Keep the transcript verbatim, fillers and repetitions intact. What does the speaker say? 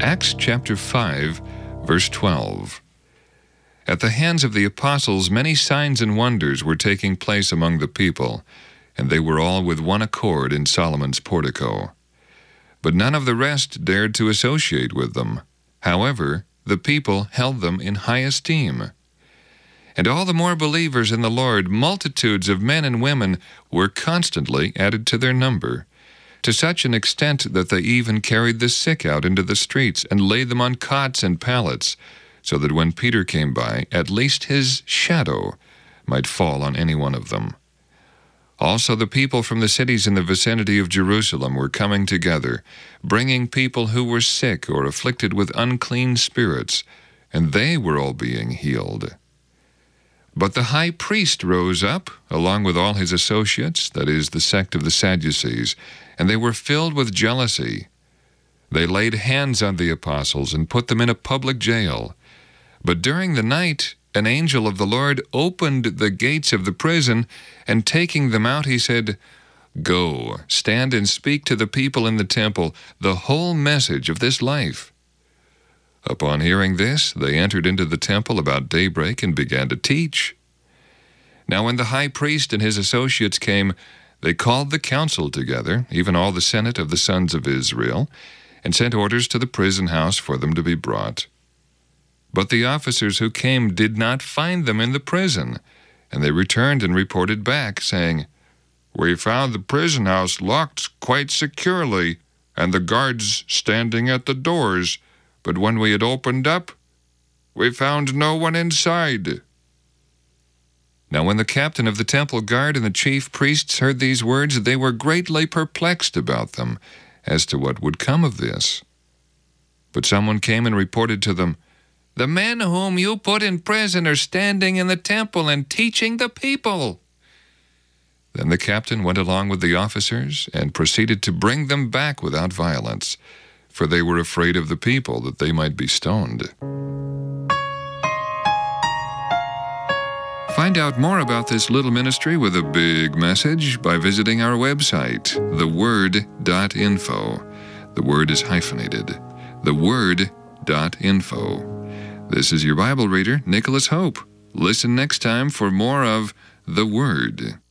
Acts chapter five, verse twelve. At the hands of the apostles many signs and wonders were taking place among the people, and they were all with one accord in Solomon's portico. But none of the rest dared to associate with them. However, the people held them in high esteem. And all the more believers in the Lord, multitudes of men and women, were constantly added to their number, to such an extent that they even carried the sick out into the streets and laid them on cots and pallets, so that when Peter came by, at least his shadow might fall on any one of them. Also the people from the cities in the vicinity of Jerusalem were coming together, bringing people who were sick or afflicted with unclean spirits, and they were all being healed. But the high priest rose up, along with all his associates, that is, the sect of the Sadducees, and they were filled with jealousy. They laid hands on the apostles and put them in a public jail. But during the night, an angel of the Lord opened the gates of the prison, and taking them out, he said, "Go, stand and speak to the people in the temple the whole message of this life." Upon hearing this, they entered into the temple about daybreak and began to teach. Now when the high priest and his associates came, they called the council together, even all the senate of the sons of Israel, and sent orders to the prison house for them to be brought. But the officers who came did not find them in the prison, and they returned and reported back, saying, "We found the prison house locked quite securely, and the guards standing at the doors, but when we had opened up, we found no one inside." Now when the captain of the temple guard and the chief priests heard these words, they were greatly perplexed about them, as to what would come of this. But someone came and reported to them, "The men whom you put in prison are standing in the temple and teaching the people." Then the captain went along with the officers and proceeded to bring them back without violence, for they were afraid of the people, that they might be stoned. Find out more about this little ministry with a big message by visiting our website, the word dot info. The word is hyphenated. the word dot info. This is your Bible reader, Nicholas Hope. Listen next time for more of The Word.